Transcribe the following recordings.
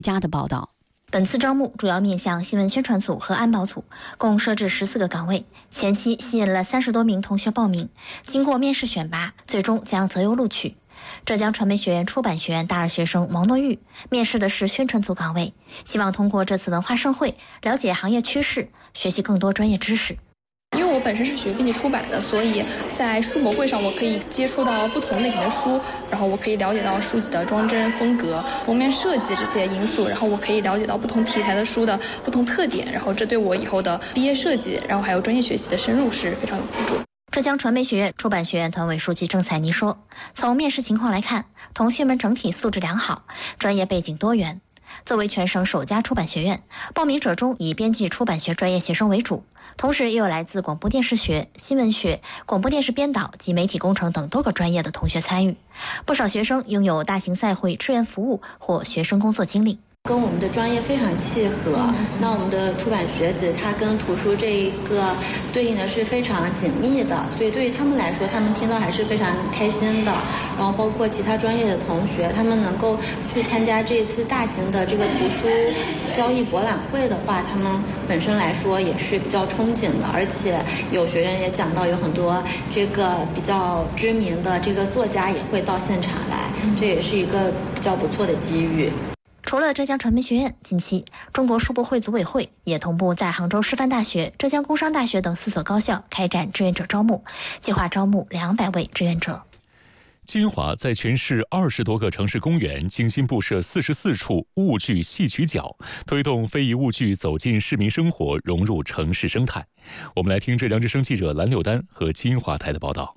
家的报道。 本次招募主要面向新闻宣传组和安保组，共设置14个岗位。前期吸引了30多名同学报名，经过面试选拔，最终将择优录取。浙江传媒学院出版学院大二学生毛诺玉面试的是宣传组岗位，希望通过这次文化盛会了解行业趋势，学习更多专业知识。 因为我本身是学编辑出版的，所以在书博会上我可以接触到不同类型的书，然后我可以了解到书籍的装帧、风格、封面设计这些因素，然后我可以了解到不同题材的书的不同特点，然后这对我以后的毕业设计，然后还有专业学习的深入是非常有帮助。 浙江传媒学院出版学院团委书记郑彩妮说，从面试情况来看，同学们整体素质良好，专业背景多元。作为全省首家出版学院，报名者中以编辑出版学专业学生为主，同时也有来自广播电视学、新闻学、广播电视编导及媒体工程等多个专业的同学参与。不少学生拥有大型赛会志愿服务或学生工作经历。 跟我们的专业非常契合，那我们的出版学子它跟图书这一个对应的是非常紧密的，所以对于他们来说，他们听到还是非常开心的。然后包括其他专业的同学，他们能够去参加这一次大型的这个图书交易博览会的话，他们本身来说也是比较憧憬的。而且有学员也讲到，有很多这个比较知名的这个作家也会到现场来，这也是一个比较不错的机遇。 除了浙江传媒学院，近期中国书博会组委会也同步在杭州师范大学、浙江工商大学等4所高校开展志愿者招募，计划招募200位志愿者。 金华在全市20多个城市公园精心布设44处物具戏曲角，推动非遗物具走进市民生活，融入城市生态。我们来听浙江之声记者蓝柳丹和金华台的报道。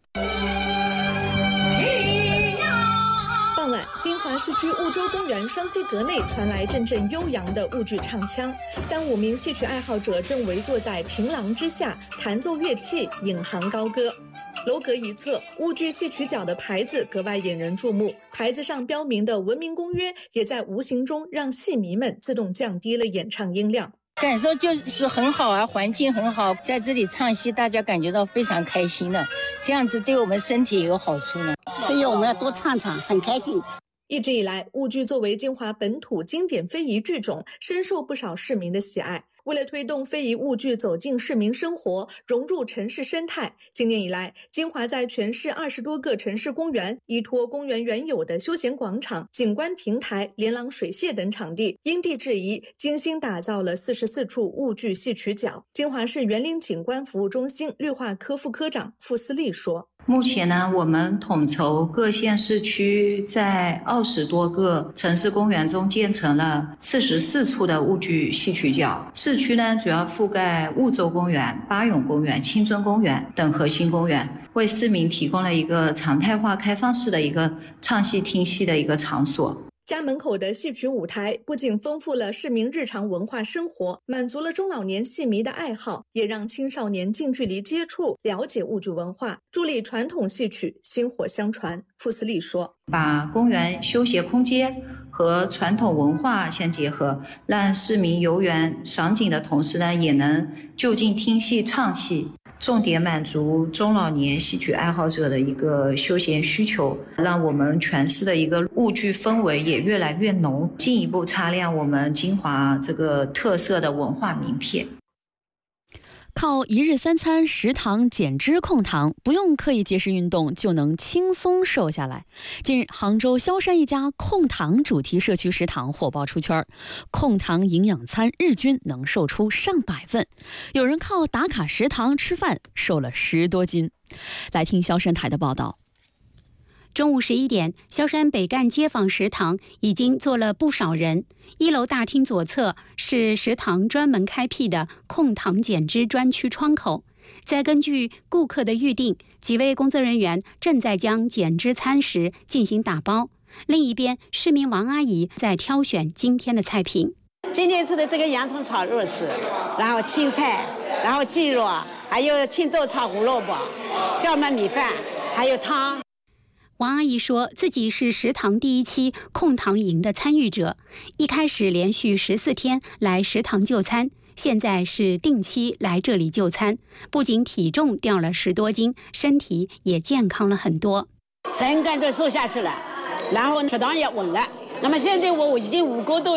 金华市区婺州公园双溪阁内传来阵阵悠扬的物剧唱腔，3-5名戏曲爱好者正围坐在亭廊之下，弹奏乐器，引吭高歌。楼阁一侧，物剧戏曲角的牌子格外引人注目，牌子上标明的文明公约也在无形中让戏迷们自动降低了演唱音量。 感受就是很好啊，环境很好，在这里唱戏大家感觉到非常开心的，这样子对我们身体也有好处呢， 所以我们要多唱唱，很开心。 一直以来，物剧作为金华本土经典非遗剧种，深受不少市民的喜爱。为了推动非遗物剧走进市民生活，融入城市生态，今年以来，金华在全市20多个城市公园，依托公园原有的休闲广场、景观亭台、连廊水榭等场地，因地制宜，精心打造了44处物剧戏曲角。金华市园林景观服务中心绿化科副科长傅思丽说， 目前呢，我们统筹各县市区在20多个城市公园中建成了44处的物剧戏曲角。市区呢，主要覆盖婺州公园、巴涌公园、青尊公园等核心公园，为市民提供了一个常态化开放式的一个唱戏听戏的一个场所。 家门口的戏曲舞台不仅丰富了市民日常文化生活，满足了中老年戏迷的爱好，也让青少年近距离接触了解物剧文化，助力传统戏曲薪火相传。傅思丽说， 把公园休闲空间和传统文化相结合，让市民游园赏景的同时呢，也能就近听戏唱戏，重点满足中老年戏曲爱好者的一个休闲需求，让我们全市的一个物剧氛围也越来越浓，进一步擦亮我们金华这个特色的文化名片。 靠1日3餐食糖减脂控糖，不用刻意节食运动就能轻松瘦下来。近日，杭州萧山一家控糖主题社区食堂火爆出圈，控糖营养餐日均能瘦出上百份，有人靠打卡食堂吃饭瘦了10多斤。来听萧山台的报道。 中午11点，萧山北干街坊食堂已经坐了不少人。1楼大厅左侧是食堂专门开辟的控糖减脂专区窗口，再根据顾客的预定，几位工作人员正在将减脂餐食进行打包。另一边，市民王阿姨在挑选今天的菜品。 今天吃的这个洋葱炒肉丝，然后青菜，然后鸡肉，还有青豆炒胡萝卜，椒焖米饭，还有汤。 王阿姨说自己是食堂第1期控糖营的参与者，一开始连续14天来食堂就餐，现在是定期来这里就餐，不仅体重掉了10多斤，身体也健康了很多。 身干都瘦下去了，然后血糖也稳了， 那么现在我已经5个多